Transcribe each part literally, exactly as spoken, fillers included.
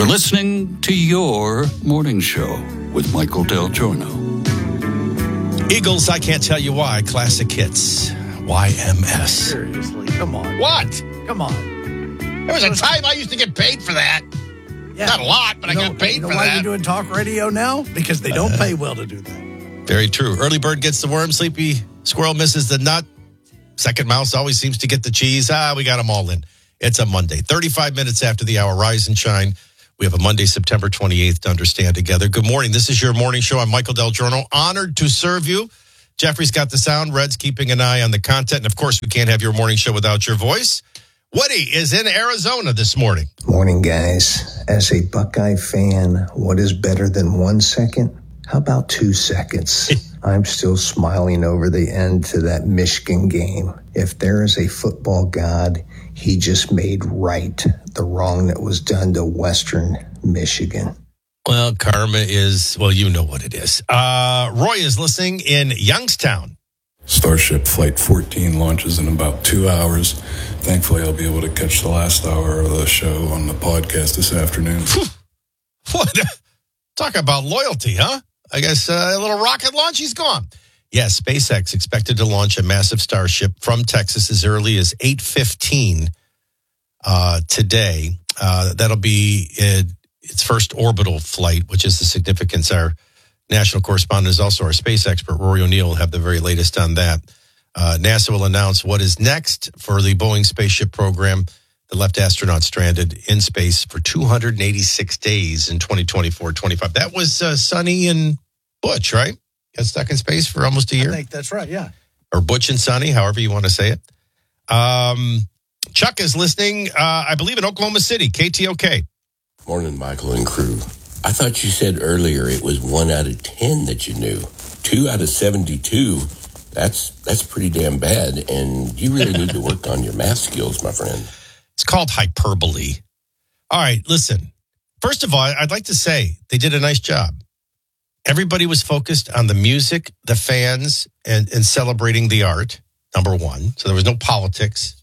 You're listening to Your Morning Show with Michael Del Giorno. Eagles, I Can't Tell You Why, classic hits. Y M S. Seriously, come on. What? Come on. There was a time I used to get paid for that. Yeah. Not a lot, but you I know, got paid you know for why that. you're doing talk radio now? Because they don't uh, pay well to do that. Very true. Early bird gets the worm. Sleepy squirrel misses the nut. Second mouse always seems to get the cheese. Ah, we got them all in. It's a Monday. thirty-five minutes after the hour. Rise and shine. We have a Monday, September twenty-eighth to understand together. Good morning. This is your morning show. I'm Michael Del Giorno. Honored to serve you. Jeffrey's got the sound. Red's keeping an eye on the content. And, of course, we can't have your morning show without your voice. Woody is in Arizona this morning. Morning, guys. As a Buckeye fan, what is better than one second? How about two seconds? I'm still smiling over the end to that Michigan game. If there is a football god, he just made right the wrong that was done to Western Michigan. Well, karma is, well, you know what it is. Uh, Roy is listening in Youngstown. Starship Flight fourteen launches in about two hours. Thankfully, I'll be able to catch the last hour of the show on the podcast this afternoon. What? Talk about loyalty, huh? I guess uh, a little rocket launch, he's gone. Yes, SpaceX expected to launch a massive Starship from Texas as early as eight fifteen uh, today. Uh, that'll be it, its first orbital flight, which is the significance. Our national correspondent is also our space expert, Rory O'Neill, will have the very latest on that. Uh, NASA will announce what is next for the Boeing spaceship program that left astronauts stranded in space for two hundred eighty-six days in twenty twenty-four twenty-five. That was uh, Sonny and Butch, right? Got stuck in space for almost a year. I think that's right, yeah. Or Butch and Sonny, however you want to say it. Um, Chuck is listening, uh, I believe, in Oklahoma City, K T O K. Morning, Michael and crew. I thought you said earlier it was one out of ten that you knew. Two out of seventy-two, that's that's pretty damn bad, and you really need to work on your math skills, my friend. It's called hyperbole. All right, listen. First of all, I'd like to say they did a nice job. Everybody was focused on the music, the fans, and, and celebrating the art, number one. So there was no politics.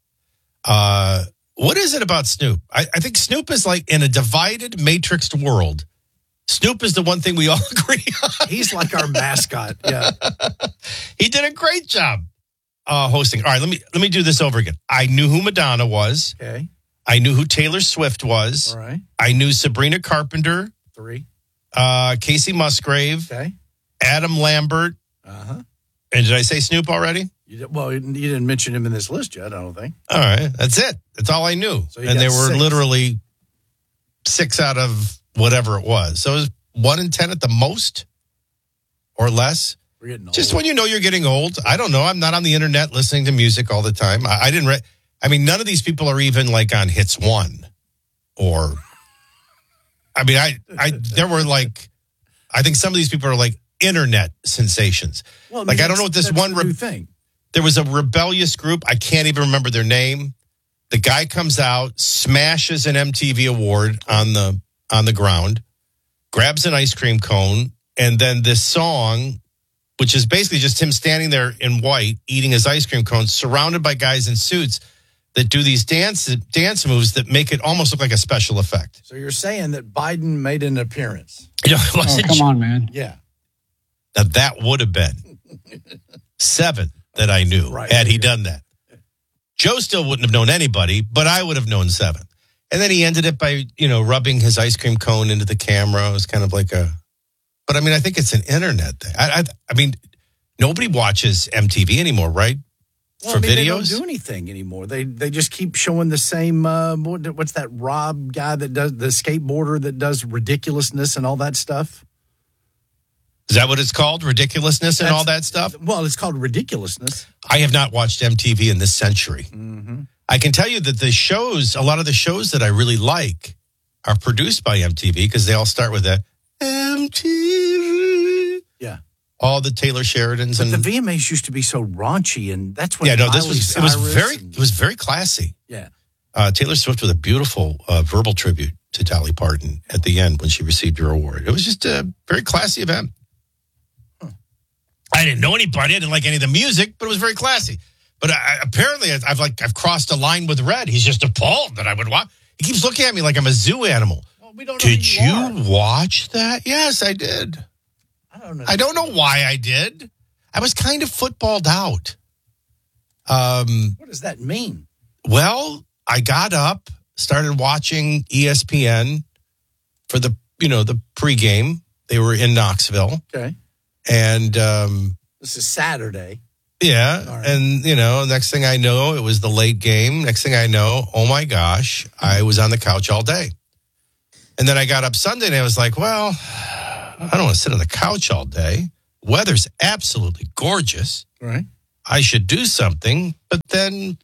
Uh, what is it about Snoop? I, I think Snoop is like in a divided, matrixed world. Snoop is the one thing we all agree on. He's like our mascot, yeah. He did a great job uh, hosting. All right, let me let me do this over again. I knew who Madonna was. Okay. I knew who Taylor Swift was. All right. I knew Sabrina Carpenter. Three. Uh, Casey Musgrave. Okay. Adam Lambert. Uh-huh. And did I say Snoop already? You did, well, you didn't mention him in this list yet, I don't think. All right. That's it. That's all I knew. So you and got there were six. literally six out of whatever it was. So it was one in ten at the most or less. We're getting old. Just when you know you're getting old. I don't know. I'm not on the internet listening to music all the time. I, I didn't re- I mean, none of these people are even like on Hits One or, I mean, I, I, there were like, I think some of these people are like internet sensations. Well, I mean, like, I don't know what this that's one, the re- new thing. There was a rebellious group. I can't even remember their name. The guy comes out, smashes an M T V award on the, on the ground, grabs an ice cream cone. And then this song, which is basically just him standing there in white, eating his ice cream cone, surrounded by guys in suits that do these dance dance moves that make it almost look like a special effect. So you're saying that Biden made an appearance? You know, it Oh, wasn't come on, man. Yeah. Now, that would have been seven that I knew Right. had he done that. Joe still wouldn't have known anybody, but I would have known seven. And then he ended it by, you know, rubbing his ice cream cone into the camera. It was kind of like a, but I mean, I think it's an internet thing. I, I, I mean, nobody watches M T V anymore, right? Well, For I mean, videos? They don't do anything anymore. They they just keep showing the same, uh, what, what's that Rob guy that does, the skateboarder that does ridiculousness and all that stuff? Is that what it's called? Ridiculousness and That's- all that stuff? Well, it's called ridiculousness. I have not watched M T V in this century. Mm-hmm. I can tell you that the shows, a lot of the shows that I really like are produced by M T V because they all start with that M T V. Yeah. All the Taylor Sheridans But and the V M As used to be so raunchy, and that's when yeah, no, this Miley was it was Cyrus very and- it was very classy. yeah. Uh, Taylor Swift with a beautiful uh, verbal tribute to Dolly Parton at the end when she received her award. It was just a very classy event. Huh. I didn't know anybody. I didn't like any of the music, but it was very classy. But I, apparently, I've like I've crossed a line with Red. He's just appalled that I would watch. He keeps looking at me like I'm a zoo animal. we don't know Did who you are. watch that? Yes, I did. I don't know. I don't know why I did. I was kind of footballed out. Um, What does that mean? well, I got up, started watching E S P N for the, you know, the pregame. They were in Knoxville. Okay. And, um, This is Saturday. yeah. All right. And, you know, next thing I know, it was the late game. Next thing I know, oh my gosh, I was on the couch all day. And then I got up Sunday and I was like, well, I don't want to sit on the couch all day. Weather's absolutely gorgeous. Right. I should do something. But then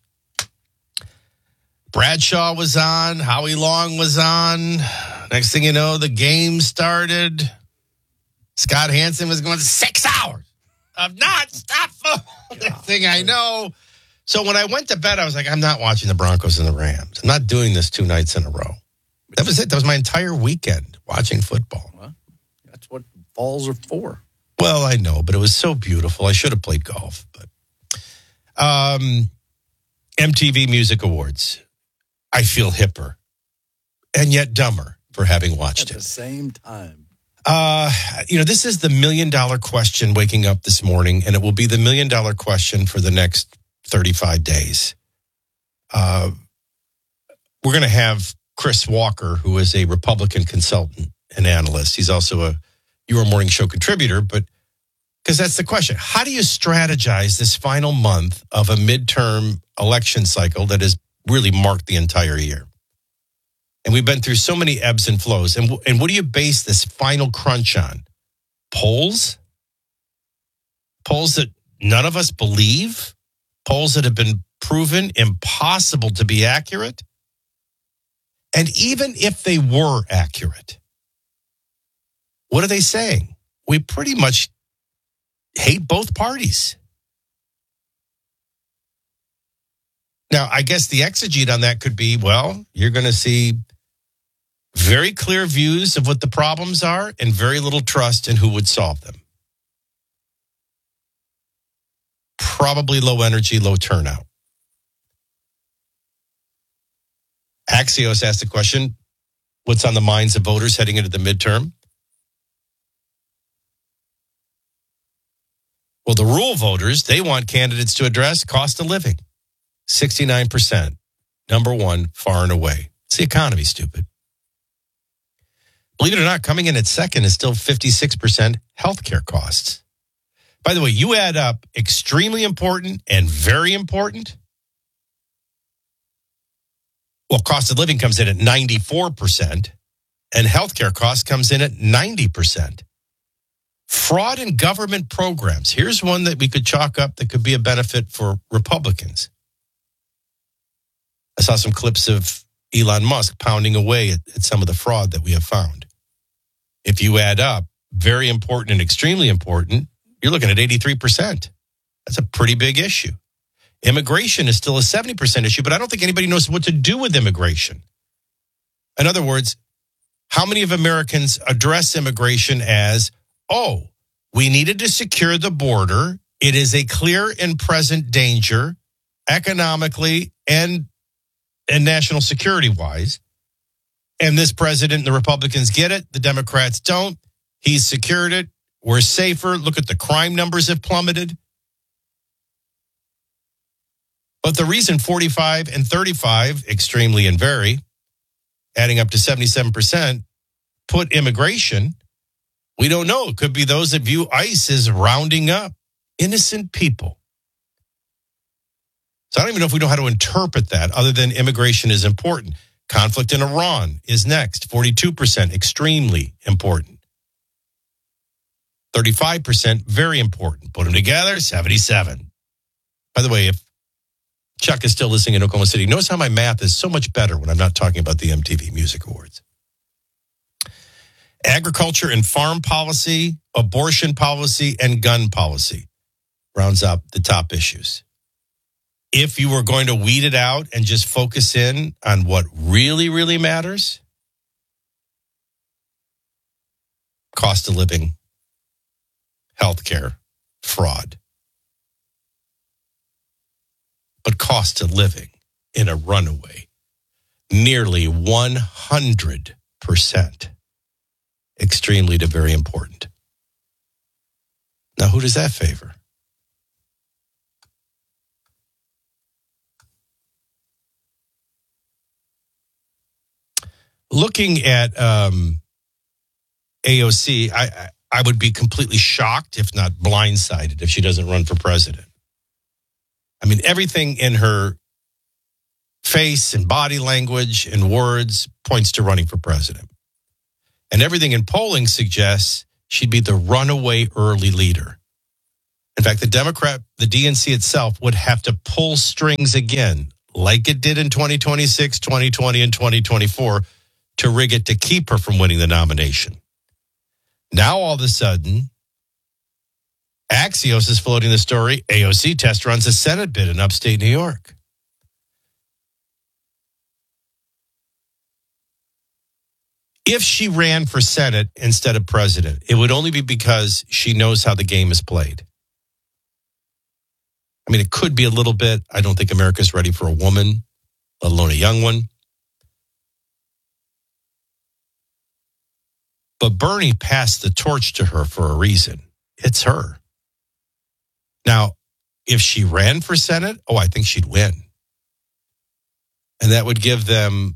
Bradshaw was on, Howie Long was on. Next thing you know, the game started. Scott Hansen was going six hours of nonstop football. Next thing I know. So when I went to bed, I was like, I'm not watching the Broncos and the Rams. I'm not doing this two nights in a row. That was it. That was my entire weekend watching football. Well, that's what falls are for. Well, I know, but it was so beautiful. I should have played golf. But um, M T V Music Awards. I feel hipper and yet dumber for having watched At the it. same time. Uh, you know, this is the million dollar question waking up this morning, and it will be the million dollar question for the next thirty-five days. Uh, we're going to have Chris Walker, who is a Republican consultant and analyst. He's also a Your Morning Show contributor, but because that's the question. How do you strategize this final month of a midterm election cycle that has really marked the entire year? And we've been through so many ebbs and flows. And, and what do you base this final crunch on? Polls? Polls that none of us believe? Polls that have been proven impossible to be accurate? And even if they were accurate, what are they saying? We pretty much hate both parties. Now, I guess the exegete on that could be, well, you're going to see very clear views of what the problems are and very little trust in who would solve them. Probably low energy, low turnout. Axios asked the question, what's on the minds of voters heading into the midterm? Well, the rural voters, they want candidates to address cost of living. sixty-nine percent. Number one, far and away. It's the economy, stupid. Believe it or not, coming in at second is still fifty-six percent healthcare costs. By the way, you add up extremely important and very important. Well, cost of living comes in at ninety-four percent and healthcare costs comes in at ninety percent. Fraud in government programs. Here's one that we could chalk up that could be a benefit for Republicans. I saw some clips of Elon Musk pounding away at, at some of the fraud that we have found. If you add up, very important and extremely important, you're looking at eighty-three percent. That's a pretty big issue. Immigration is still a seventy percent issue, but I don't think anybody knows what to do with immigration. In other words, how many of Americans address immigration as, oh, we needed to secure the border. It is a clear and present danger economically and, and national security wise. And this president and the Republicans get it. The Democrats don't. He's secured it. We're safer. Look at the crime numbers have plummeted. But the reason forty-five and thirty-five, extremely and very, adding up to seventy-seven percent, put immigration, we don't know. It could be those that view ICE as rounding up innocent people. So I don't even know if we know how to interpret that other than immigration is important. Conflict in Iran is next, forty-two percent, extremely important. thirty-five percent, very important. Put them together, seventy-seven. By the way, if Chuck is still listening in Oklahoma City, notice how my math is so much better when I'm not talking about the M T V Music Awards. Agriculture and farm policy, abortion policy, and gun policy rounds up the top issues. If you were going to weed it out and just focus in on what really, really matters, cost of living, healthcare, fraud. But cost of living in a runaway, nearly one hundred percent. Extremely to very important. Now, who does that favor? Looking at um, A O C, I, I, I would be completely shocked, if not blindsided, if she doesn't run for president. I mean, everything in her face and body language and words points to running for president. And everything in polling suggests she'd be the runaway early leader. In fact, the Democrat, the D N C itself would have to pull strings again, like it did in twenty twenty-six, twenty twenty, and twenty twenty-four, to rig it to keep her from winning the nomination. Now, all of a sudden, Axios is floating the story, A O C test runs a Senate bid in upstate New York. If she ran for Senate instead of president, it would only be because she knows how the game is played. I mean, it could be a little bit. I don't think America's ready for a woman, let alone a young one. But Bernie passed the torch to her for a reason. It's her. Now, if she ran for Senate, oh, I think she'd win. And that would give them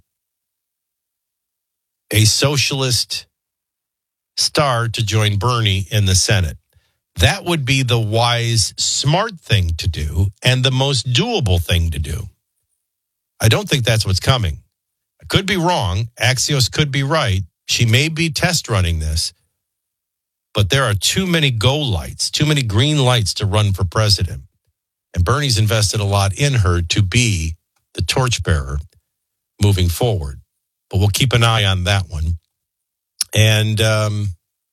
a socialist star to join Bernie in the Senate. That would be the wise, smart thing to do and the most doable thing to do. I don't think that's what's coming. I could be wrong. Axios could be right. She may be test running this, but there are too many go lights, too many green lights to run for president. And Bernie's invested a lot in her to be the torchbearer moving forward. But we'll keep an eye on that one. And um,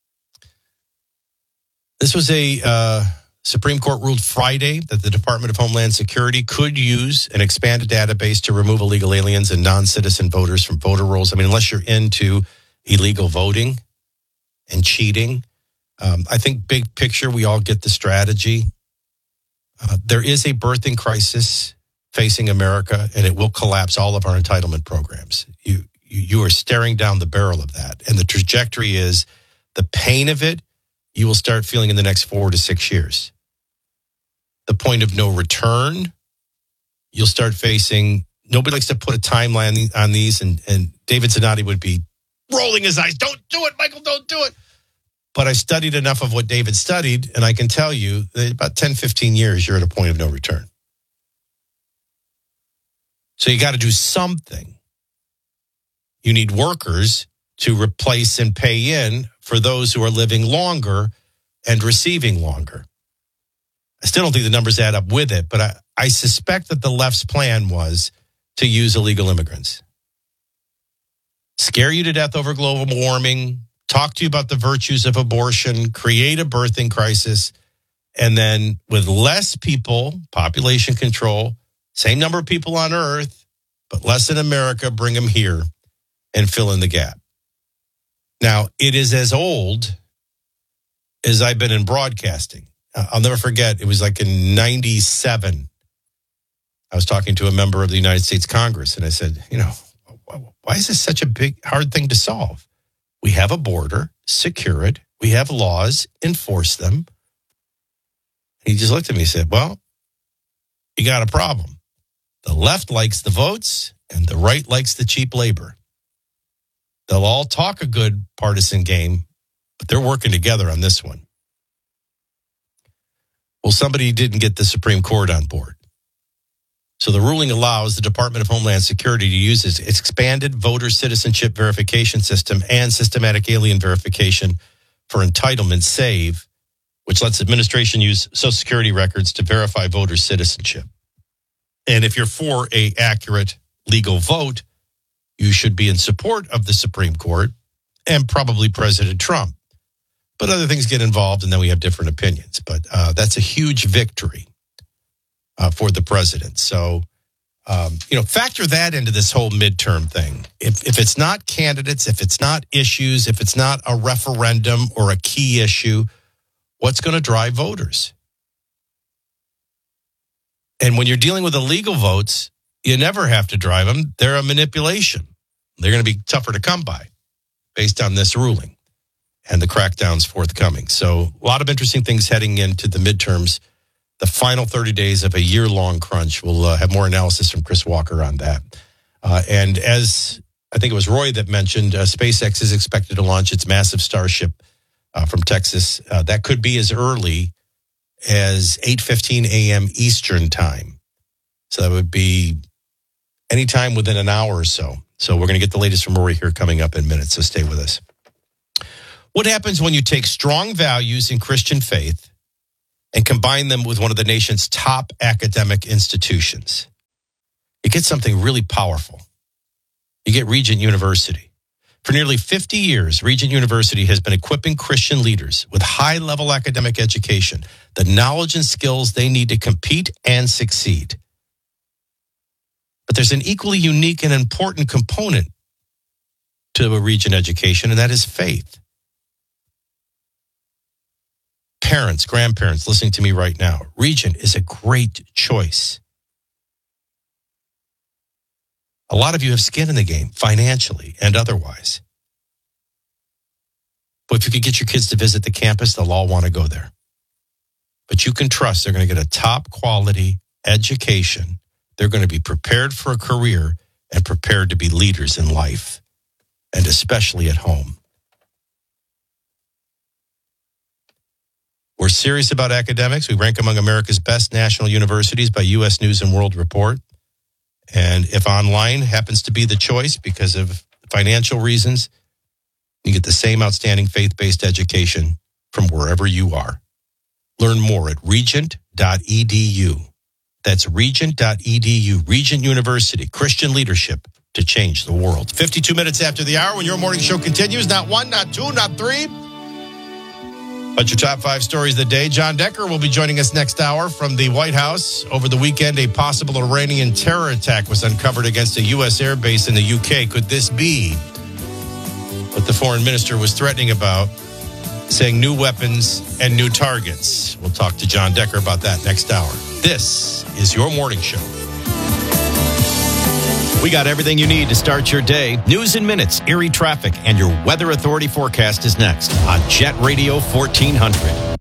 this was a uh, Supreme Court ruled Friday that the Department of Homeland Security could use an expanded database to remove illegal aliens and non-citizen voters from voter rolls. I mean, unless you're into illegal voting and cheating. Um, I think big picture, we all get the strategy. Uh, there is a birthing crisis facing America, and it will collapse all of our entitlement programs. You, you, you are staring down the barrel of that. And the trajectory is the pain of it, you will start feeling in the next four to six years. The point of no return, you'll start facing, nobody likes to put a timeline on these, and, and David Zanotti would be rolling his eyes. Don't do it, Michael, don't do it. But I studied enough of what David studied, and I can tell you that about ten, fifteen years, you're at a point of no return. So you got to do something. You need workers to replace and pay in for those who are living longer and receiving longer. I still don't think the numbers add up with it, but I, I suspect that the left's plan was to use illegal immigrants. Scare you to death over global warming, talk to you about the virtues of abortion, create a birthing crisis, and then with less people, population control, same number of people on Earth, but less in America, bring them here and fill in the gap. Now, it is as old as I've been in broadcasting. I'll never forget, it was like in ninety-seven. I was talking to a member of the United States Congress, and I said, you know, why is this such a big, hard thing to solve? We have a border, secure it. We have laws, enforce them. He just looked at me and said, well, you got a problem. The left likes the votes, and the right likes the cheap labor. They'll all talk a good partisan game, but they're working together on this one. Well, somebody didn't get the Supreme Court on board. So the ruling allows the Department of Homeland Security to use its expanded voter citizenship verification system and systematic alien verification for entitlement SAVE, which lets administration use Social Security records to verify voter citizenship. And if you're for a accurate legal vote, you should be in support of the Supreme Court and probably President Trump. But other things get involved, and then we have different opinions. But uh, that's a huge victory uh, for the president. So, um, you know, factor that into this whole midterm thing. If, if it's not candidates, if it's not issues, if it's not a referendum or a key issue, what's going to drive voters? And when you're dealing with illegal votes, you never have to drive them. They're a manipulation. They're going to be tougher to come by. based on this ruling and the crackdowns forthcoming. So a lot of interesting things heading into the midterms. The final thirty days of a year-long crunch. We'll uh, have more analysis from Chris Walker on that. Uh, and as I think it was Roy that mentioned, uh, SpaceX is expected to launch its massive Starship uh, from Texas. Uh, that could be as early as eight fifteen a.m. Eastern time. So that would be anytime within an hour or so. So we're going to get the latest from Rory here coming up in minutes, so stay with us. What happens when you take strong values in Christian faith and combine them with one of the nation's top academic institutions? You get something really powerful. You get Regent University. For nearly fifty years, Regent University has been equipping Christian leaders with high-level academic education, the knowledge and skills they need to compete and succeed. But there's an equally unique and important component to a Regent education, and that is faith. Parents, grandparents listening to me right now, Regent is a great choice. A lot of you have skin in the game, financially and otherwise. But if you could get your kids to visit the campus, they'll all want to go there. But you can trust they're going to get a top quality education. They're going to be prepared for a career and prepared to be leaders in life, and especially at home. We're serious about academics. We rank among America's best national universities by U S News and World Report. And if online happens to be the choice because of financial reasons, you get the same outstanding faith-based education from wherever you are. Learn more at regent dot e d u. That's regent dot e d u. Regent University, Christian leadership to change the world. fifty-two minutes after the hour when your morning show continues. Not one, not two, not three. But your top five stories of the day. John Decker will be joining us next hour from the White House. Over the weekend, a possible Iranian terror attack was uncovered against a U S airbase in the U K. Could this be what the foreign minister was threatening about, saying new weapons and new targets? We'll talk to John Decker about that next hour. This is your morning show. We got everything you need to start your day. News in minutes, Erie traffic, and your Weather Authority forecast is next on Jet Radio fourteen hundred.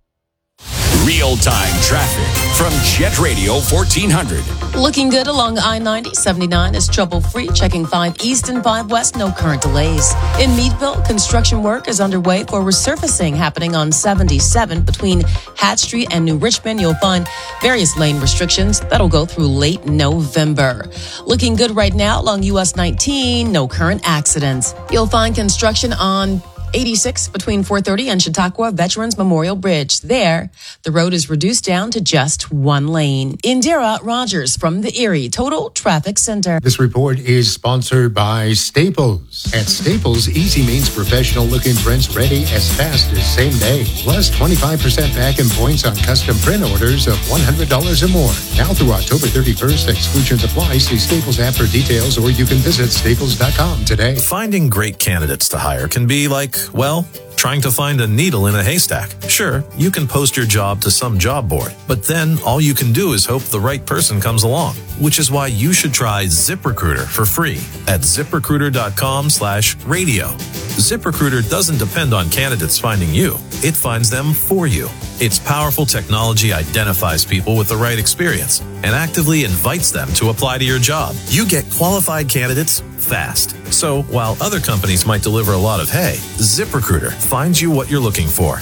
Real-time traffic from Jet Radio fourteen hundred. Looking good along I ninety. seventy-nine is trouble-free. Checking five East and five West, no current delays. In Meadville, construction work is underway for resurfacing happening on seventy-seven between Hat Street and New Richmond. You'll find various lane restrictions that'll go through late November. Looking good right now along U S nineteen, no current accidents. You'll find construction on eighty-six between four thirty and Chautauqua Veterans Memorial Bridge. There, the road is reduced down to just one lane. Indira Rogers from the Erie Total Traffic Center. This report is sponsored by Staples. At Staples, easy means professional-looking prints ready as fast as same day. Plus twenty-five percent back in points on custom print orders of one hundred dollars or more. Now through October thirty-first, exclusions apply. See Staples app for details, or you can visit staples dot com today. Finding great candidates to hire can be like, well, trying to find a needle in a haystack. Sure, you can post your job to some job board, but then all you can do is hope the right person comes along, which is why you should try ZipRecruiter for free at ZipRecruiter.com slash radio. ZipRecruiter doesn't depend on candidates finding you. It finds them for you. Its powerful technology identifies people with the right experience and actively invites them to apply to your job. You get qualified candidates fast. So while other companies might deliver a lot of hay, ZipRecruiter finds you what you're looking for.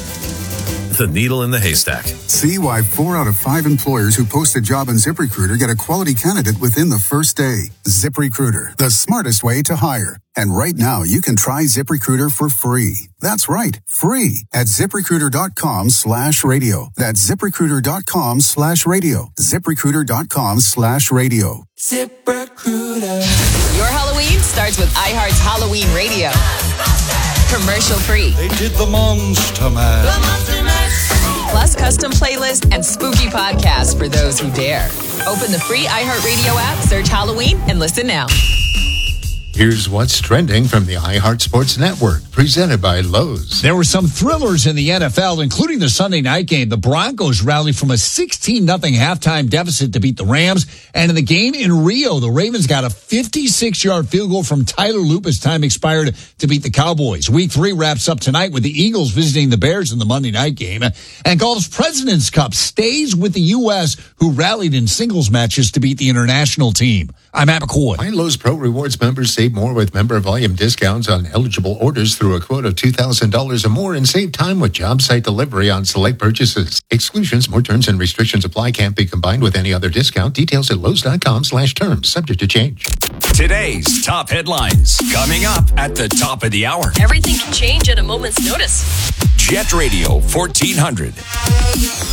The needle in the haystack. See why four out of five employers who post a job on ZipRecruiter get a quality candidate within the first day. ZipRecruiter, the smartest way to hire. And right now, you can try ZipRecruiter for free. That's right, free at ZipRecruiter.com slash radio. That's ZipRecruiter.com slash radio. ZipRecruiter.com slash radio. ZipRecruiter. Your Halloween starts with iHeart's Halloween Radio. Commercial free. They did the Monster Mash. The Monster Mash. Plus custom playlists and spooky podcasts for those who dare. Open the free iHeartRadio app, search Halloween, and listen now. Here's what's trending from the iHeart Sports Network, presented by Lowe's. There were some thrillers in the N F L, including the Sunday night game. The Broncos rallied from a sixteen nothing halftime deficit to beat the Rams. And in the game in Rio, the Ravens got a fifty-six yard field goal from Tyler Loop as time expired to beat the Cowboys. Week three wraps up tonight with the Eagles visiting the Bears in the Monday night game. And golf's President's Cup stays with the U S, who rallied in singles matches to beat the international team. I'm Matt McCoy. Find Lowe's Pro Rewards members save more with member volume discounts on eligible orders through a quote of two thousand dollars or more, and save time with job site delivery on select purchases. Exclusions, more terms and restrictions apply. Can't be combined with any other discount. Details at Lowe's.com slash terms. Subject to change. Today's top headlines coming up at the top of the hour. Everything can change at a moment's notice. Jet Radio fourteen hundred.